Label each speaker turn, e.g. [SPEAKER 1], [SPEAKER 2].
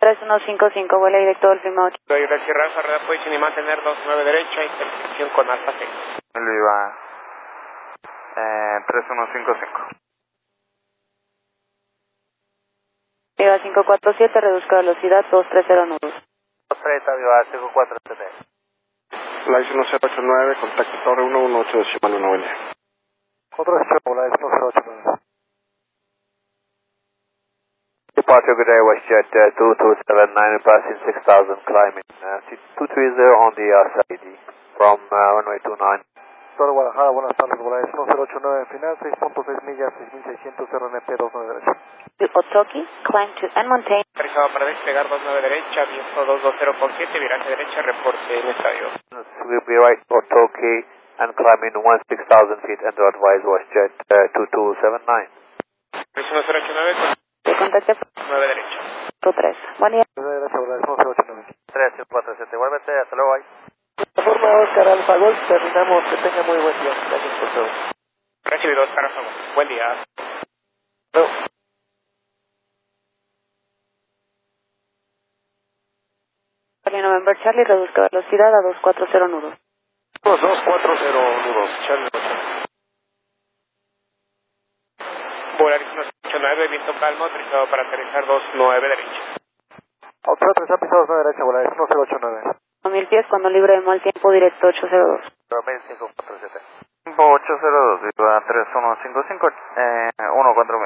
[SPEAKER 1] 3155, vuela directo al firma 8.
[SPEAKER 2] Soy del Sierra Sarreda, posición y mantener 29 derecha, intersección con Alfa 6.
[SPEAKER 3] Viva 3155.
[SPEAKER 1] Viva 547, reduzca velocidad 230 nudos.
[SPEAKER 3] 230, Viva 547.
[SPEAKER 4] Live 1089, contacto Torre 118 decimal 1L.
[SPEAKER 3] Otro despegue, Live 1089. Departure, good day, WestJet 2279, passing 6000, climbing 230 on the side from runway 29.
[SPEAKER 5] Torre Guadalajara, buenas tardes, Volaris 1089 final, 6.6 millas, 6600 RNP 29 derecha.
[SPEAKER 1] To Otoki, climb to and maintain.
[SPEAKER 2] Aterrizado para despegar 29 derecha, viento 220.7, virante derecha, reporte en estadio.
[SPEAKER 3] We'll be right Otoki and climbing 16,000 feet and to advise WestJet 2279.
[SPEAKER 2] 1089,
[SPEAKER 1] De contacto
[SPEAKER 2] 9 derecha.
[SPEAKER 1] 3. Buen día.
[SPEAKER 5] 9 derecha, Volaris 1089.
[SPEAKER 3] 347, igualmente, hasta luego, bye.
[SPEAKER 5] De forma Oscar Alfa Golf, terminamos, que tenga muy buen día. Gracias por todo.
[SPEAKER 2] Recibido, Oscar Alfa. Buen día.
[SPEAKER 5] No.
[SPEAKER 1] Charlie November Charlie, reduzca velocidad a 240 nudos.
[SPEAKER 5] 240 nudos, Charlie 8.
[SPEAKER 2] Volaris 1089, viento calmo, autorizado para aterrizar 29 derecha.
[SPEAKER 5] Autorizado aterrizar pisados 9 derecha, Volaris 1089.
[SPEAKER 1] 1000 pies cuando libre de mal tiempo, directo 802.
[SPEAKER 3] 547. 802, Viva 3155, 141